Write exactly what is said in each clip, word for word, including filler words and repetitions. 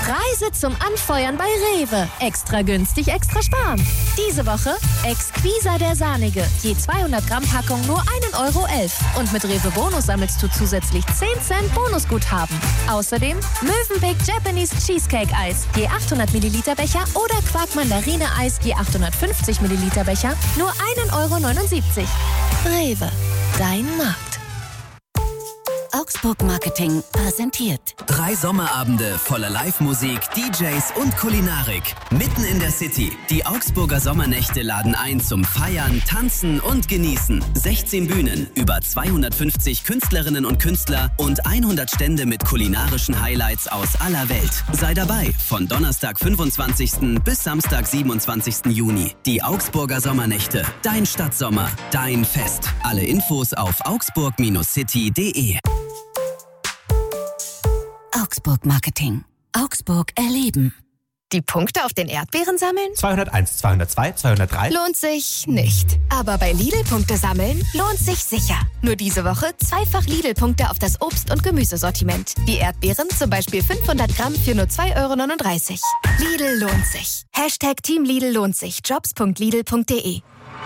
Preise zum Anfeuern bei Rewe. Extra günstig, extra sparen. Diese Woche Exquisa der Sahnige. Je zweihundert Gramm Packung nur ein Euro elf. Und mit Rewe Bonus sammelst du zusätzlich zehn Cent Bonusguthaben. Außerdem Mövenpick Japanese Cheesecake Eis. Je achthundert Milliliter Becher oder Quark Mandarine Eis. Je achthundertfünfzig Milliliter Becher nur ein Euro neunundsiebzig. Rewe, dein Markt. Augsburg Marketing präsentiert. Drei Sommerabende voller Live-Musik, D Js und Kulinarik. Mitten in der City. Die Augsburger Sommernächte laden ein zum Feiern, Tanzen und Genießen. sechzehn Bühnen, über zweihundertfünfzig Künstlerinnen und Künstler und hundert Stände mit kulinarischen Highlights aus aller Welt. Sei dabei von Donnerstag, fünfundzwanzigsten bis Samstag, siebenundzwanzigsten Juni. Die Augsburger Sommernächte. Dein Stadtsommer, dein Fest. Alle Infos auf augsburg City punkt de. Augsburg Marketing. Augsburg erleben. Die Punkte auf den Erdbeeren sammeln? zweihunderteins, zweihundertzwei, zweihundertdrei. Lohnt sich nicht. Aber bei Lidl-Punkte sammeln lohnt sich sicher. Nur diese Woche zweifach Lidl-Punkte auf das Obst- und Gemüsesortiment. Die Erdbeeren zum Beispiel fünfhundert Gramm für nur zwei Euro neununddreißig. Lidl lohnt sich. Hashtag Team Lidl lohnt sich. jobs punkt lidl punkt de.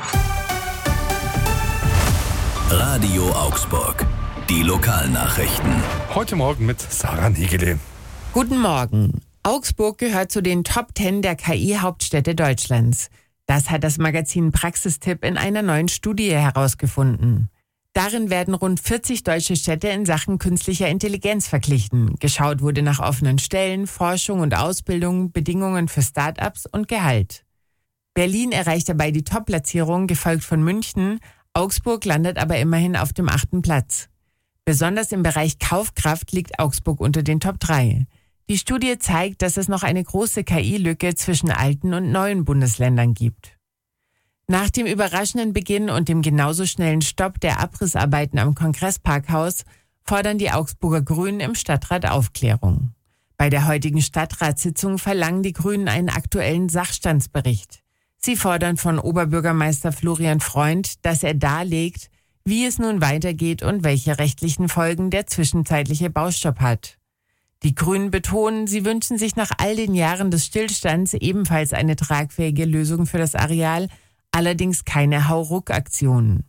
Radio Augsburg. Die Lokalnachrichten. Heute Morgen mit Sarah Negele. Guten Morgen. Augsburg gehört zu den Top zehn der K I-Hauptstädte Deutschlands. Das hat das Magazin Praxistipp in einer neuen Studie herausgefunden. Darin werden rund vierzig deutsche Städte in Sachen künstlicher Intelligenz verglichen. Geschaut wurde nach offenen Stellen, Forschung und Ausbildung, Bedingungen für Start-ups und Gehalt. Berlin erreicht dabei die Top-Platzierung, gefolgt von München. Augsburg landet aber immerhin auf dem achten Platz. Besonders im Bereich Kaufkraft liegt Augsburg unter den Top drei. Die Studie zeigt, dass es noch eine große K I-Lücke zwischen alten und neuen Bundesländern gibt. Nach dem überraschenden Beginn und dem genauso schnellen Stopp der Abrissarbeiten am Kongressparkhaus fordern die Augsburger Grünen im Stadtrat Aufklärung. Bei der heutigen Stadtratssitzung verlangen die Grünen einen aktuellen Sachstandsbericht. Sie fordern von Oberbürgermeister Florian Freund, dass er darlegt, wie es nun weitergeht und welche rechtlichen Folgen der zwischenzeitliche Baustopp hat. Die Grünen betonen, sie wünschen sich nach all den Jahren des Stillstands ebenfalls eine tragfähige Lösung für das Areal, allerdings keine Hauruck-Aktionen.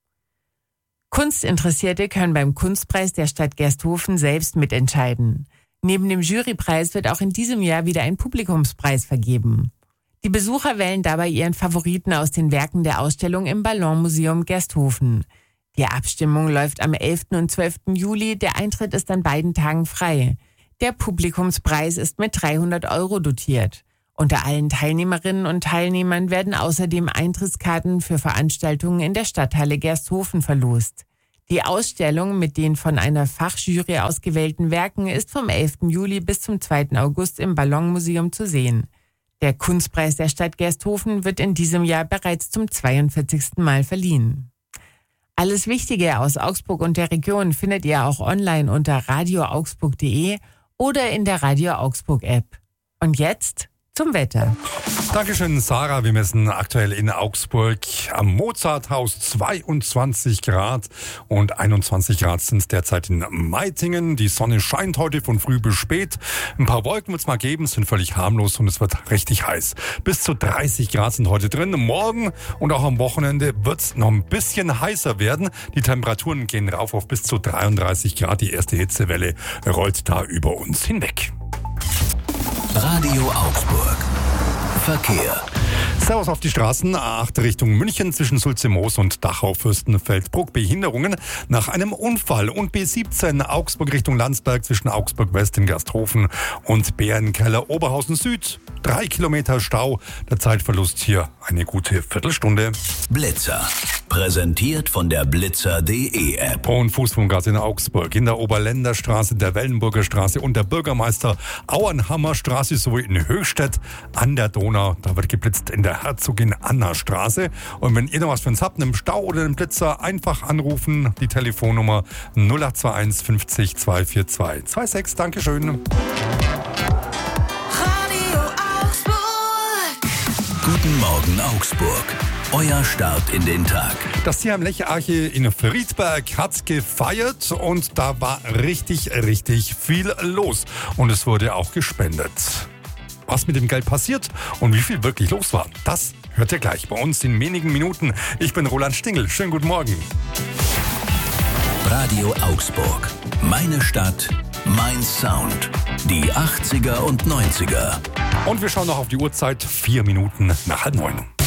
Kunstinteressierte können beim Kunstpreis der Stadt Gersthofen selbst mitentscheiden. Neben dem Jurypreis wird auch in diesem Jahr wieder ein Publikumspreis vergeben. Die Besucher wählen dabei ihren Favoriten aus den Werken der Ausstellung im Ballonmuseum Gersthofen. Die Abstimmung läuft am elften und zwölften Juli. Der Eintritt ist an beiden Tagen frei. Der Publikumspreis ist mit dreihundert Euro dotiert. Unter allen Teilnehmerinnen und Teilnehmern werden außerdem Eintrittskarten für Veranstaltungen in der Stadthalle Gersthofen verlost. Die Ausstellung mit den von einer Fachjury ausgewählten Werken ist vom elften Juli bis zum zweiten August im Ballonmuseum zu sehen. Der Kunstpreis der Stadt Gersthofen wird in diesem Jahr bereits zum zweiundvierzigsten Mal verliehen. Alles Wichtige aus Augsburg und der Region findet ihr auch online unter radio augsburg punkt de oder in der Radio Augsburg App. Und jetzt zum Wetter. Dankeschön, Sarah. Wir messen aktuell in Augsburg am Mozarthaus zweiundzwanzig Grad und einundzwanzig Grad sind es derzeit in Meitingen. Die Sonne scheint heute von früh bis spät. Ein paar Wolken wird es mal geben, sind völlig harmlos und es wird richtig heiß. Bis zu dreißig Grad sind heute drin. Morgen und auch am Wochenende wird es noch ein bisschen heißer werden. Die Temperaturen gehen rauf auf bis zu dreiunddreißig Grad. Die erste Hitzewelle rollt da über uns hinweg. Radio Augsburg. Verkehr. Servus auf die Straßen. A acht Richtung München zwischen Sulze-Moos und Dachau-Fürstenfeldbruck. Behinderungen nach einem Unfall. Und B siebzehn Augsburg Richtung Landsberg zwischen Augsburg-West in Gersthofen und Bärenkeller-Oberhausen Süd. Drei Kilometer Stau. Der Zeitverlust hier eine gute Viertelstunde. Blitzer. Präsentiert von der Blitzer punkt de App. Und Fußgängergasse in Augsburg, in der Oberländerstraße, der Wellenburger Straße und der Bürgermeister Auernhammer Straße sowie in Höchstädt an der Donau. Da wird geblitzt in der Herzogin Anna Straße. Und wenn ihr noch was für uns habt, einen Stau oder einen Blitzer, einfach anrufen. Die Telefonnummer null acht zwei eins fünfzig zweihundertzweiundvierzig sechsundzwanzig. Dankeschön. Radio Augsburg. Guten Morgen Augsburg. Euer Start in den Tag. Das Tierheim Leche-Arche in Friedberg hat gefeiert und da war richtig, richtig viel los. Und es wurde auch gespendet. Was mit dem Geld passiert und wie viel wirklich los war, das hört ihr gleich bei uns in wenigen Minuten. Ich bin Roland Stingel. Schönen guten Morgen. Radio Augsburg. Meine Stadt, mein Sound. Die achtziger und neunziger. Und wir schauen noch auf die Uhrzeit. Vier Minuten nach halb neun.